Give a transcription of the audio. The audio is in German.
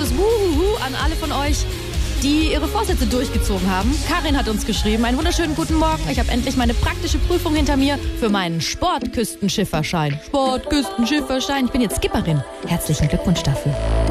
großes Wuhuhu an alle von euch, die ihre Vorsätze durchgezogen haben. Karin hat uns geschrieben, einen wunderschönen guten Morgen. Ich habe endlich meine praktische Prüfung hinter mir für meinen Sportküstenschifferschein. Ich bin jetzt Skipperin. Herzlichen Glückwunsch dafür.